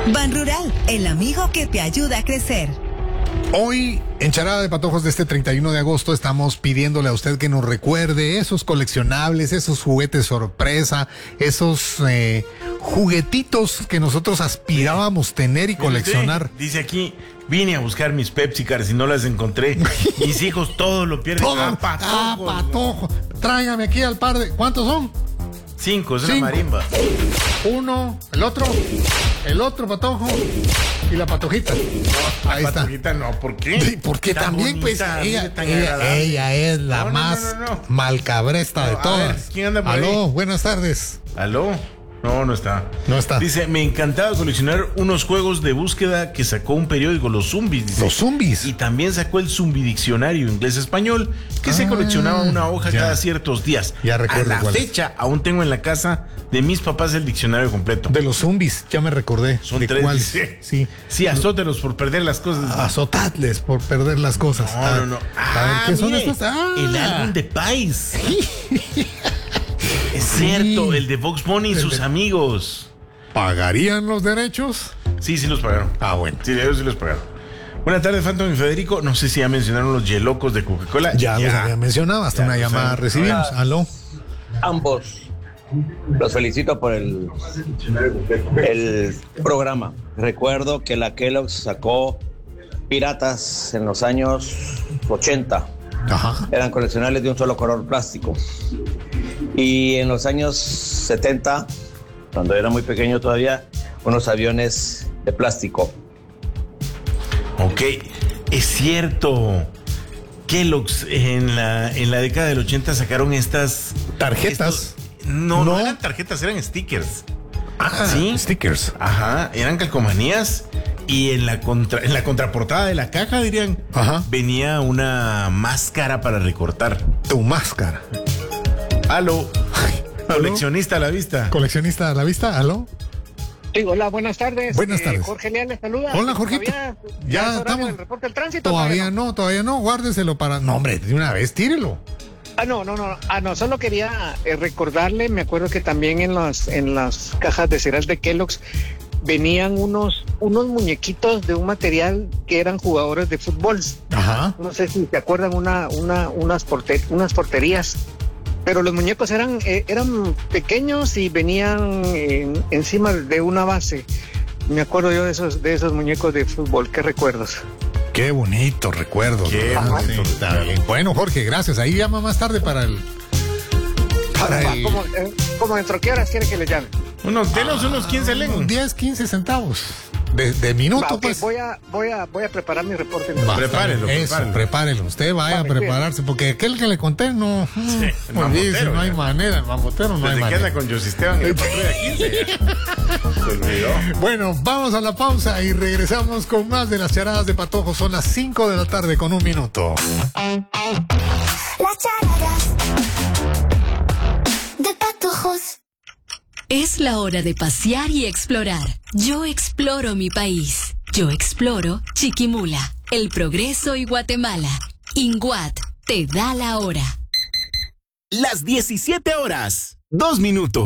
Ban Rural, el amigo que te ayuda a crecer. Hoy, en Charada de Patojos de este 31 de agosto, estamos pidiéndole a usted que nos recuerde esos coleccionables, esos juguetes sorpresa, esos juguetitos que nosotros aspirábamos tener y coleccionar. Dice aquí, vine a buscar mis Pepsi Cars y no las encontré. Mis hijos todo lo pierden. Patojo. Tráigame aquí al par de... ¿Cuántos son? 5, es una marimba. Uno, el otro patojo y la patojita. Ahí está. Patojita no, ¿por qué? Sí, porque Tan también, bonita, pues, ella es la más malcabresta de todas. Ver, ¿quién anda por Aló, ahí? buenas tardes. ¿Aló? No está. No está. Dice, me encantaba coleccionar unos juegos de búsqueda que sacó un periódico, Los Zombies. Dice. Los Zombies. Y también sacó el Zumbidiccionario inglés-español, que se coleccionaba una hoja cada ciertos días. Ya recuerdo a la cuál es. fecha, aún tengo en la casa de mis papás el diccionario completo. De los zombies, ya me recordé. Son ¿De 3, cuál? dice. Sí. Sí, azótelos por perder las cosas. Azotadles por perder las cosas. No. A ver, ¿qué son mire, estos? El álbum de Pais. Es cierto, el de Vox Bunny y sus amigos. ¿Pagarían los derechos? Sí los pagaron. Bueno. Sí, ellos sí los pagaron. Buenas tardes, Phantom y Federico. No sé si ya mencionaron los yelocos de Coca-Cola. Ya los había mencionado, hasta una llamada recibimos. Aló. Ambos. Los felicito por el programa. Recuerdo que la Kellogg's sacó Piratas en los años 80. Ajá. Eran coleccionables de un solo color plástico. Y en los años 70, cuando era muy pequeño todavía, unos aviones de plástico. Ok, es cierto. Kellogg's en la década del 80 sacaron estas Tarjetas. No eran tarjetas, eran stickers. ¿Sí? Stickers. Ajá, eran calcomanías. Y en la contraportada de la caja, dirían, venía una máscara para recortar. Tu máscara. Aló. Coleccionista a la vista. Coleccionista a la vista, aló. Sí, hola, buenas tardes. Buenas tardes. Jorge Leal les saluda. Hola, Jorgito. Ya estamos. ¿El reporte del tránsito? Todavía no, guárdeselo para... No, hombre, de una vez, tírelo. No, solo quería recordarle, me acuerdo que también en las cajas de cereal de Kellogg's venían unos muñequitos de un material que eran jugadores de fútbol. Ajá. No sé si se acuerdan, unas porterías. Pero los muñecos eran pequeños y venían encima de una base. Me acuerdo yo de esos muñecos de fútbol. ¿Qué recuerdos? Qué bonito recuerdo. Qué bonito. Sí, está bien. Bueno, Jorge, gracias. Ahí llama más tarde para el... ¿Cómo dentro qué horas quiere que le llame? Denos unos 15 lengos. 10, 15 centavos. De minuto, okay, pues. Voy a preparar mi reporte. Prepárelo. Usted vaya a prepararse, porque aquel que le conté no. No hay manera. El mamotero no hay manera. Desde que anda con José Esteban en patrulla 15. Se olvidó. Bueno, vamos a la pausa y regresamos con más de las charadas de Patojos. Son las 5 de la tarde con 1 minuto. Las charadas de Patojos. Es la hora de pasear y explorar. Yo exploro mi país. Yo exploro Chiquimula, El Progreso y Guatemala. INGUAT te da la hora. Las 17 horas, 2 minutos.